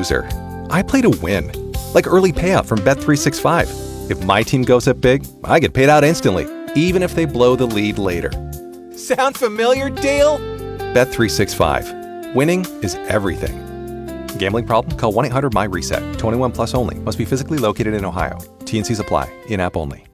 loser. I play to win. Like early payout from Bet365. If my team goes up big, I get paid out instantly, even if they blow the lead later. Sound familiar, Dale? Bet365. Winning is everything. Gambling problem? Call 1-800-MY-RESET. 21 plus only. Must be physically located in Ohio. T&Cs apply. In-app only.